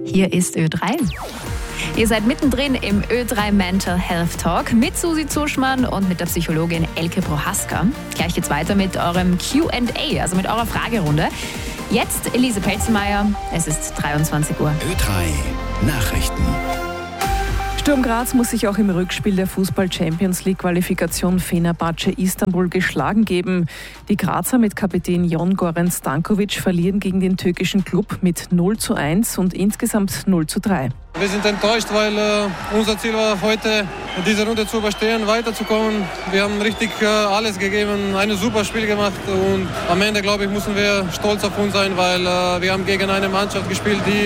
Hier ist Ö3. Ihr seid mittendrin im Ö3 Mental Health Talk mit Susi Zuschmann und mit der Psychologin Elke Prohaska. Gleich geht's weiter mit eurem Q&A, also mit eurer Fragerunde. Jetzt Elise Pelzenmeier, es ist 23 Uhr. Ö3 Nachrichten. Sturm Graz muss sich auch im Rückspiel der Fußball-Champions-League-Qualifikation Fenerbahce Istanbul geschlagen geben. Die Grazer mit Kapitän Jon Goran Stankovic verlieren gegen den türkischen Klub mit 0:1 und insgesamt 0:3. Wir sind enttäuscht, weil unser Ziel war heute, diese Runde zu überstehen, weiterzukommen. Wir haben richtig alles gegeben, ein super Spiel gemacht und am Ende, glaube ich, müssen wir stolz auf uns sein, weil wir haben gegen eine Mannschaft gespielt, die